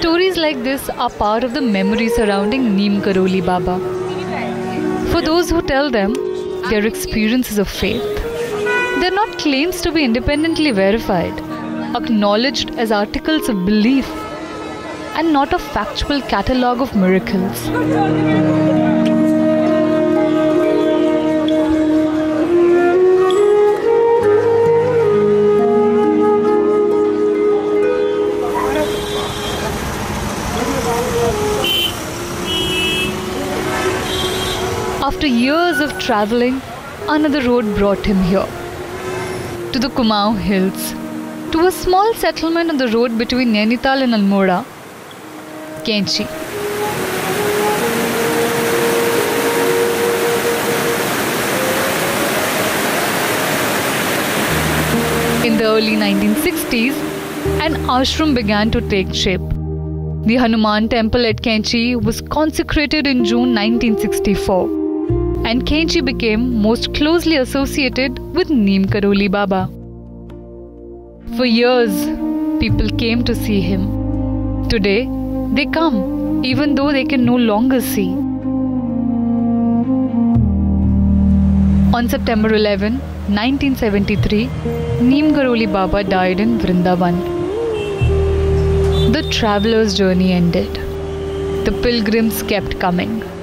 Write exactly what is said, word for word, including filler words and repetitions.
Stories like this are part of the memory surrounding Neem Karoli Baba. For those who tell them, their experiences of faith. They are not claims to be independently verified, acknowledged as articles of belief, and not a factual catalogue of miracles. After years of travelling, another road brought him here, to the Kumaon Hills, to a small settlement on the road between Nainital and Almora, Kainchi. In the early nineteen sixties, an ashram began to take shape. The Hanuman temple at Kainchi was consecrated in June nineteen sixty-four, and Kainchi became most closely associated with Neem Karoli Baba. For years, people came to see him. Today, they come, even though they can no longer see. On September eleventh, nineteen seventy-three, Neem Karoli Baba died in Vrindavan. The traveller's journey ended. The pilgrims kept coming.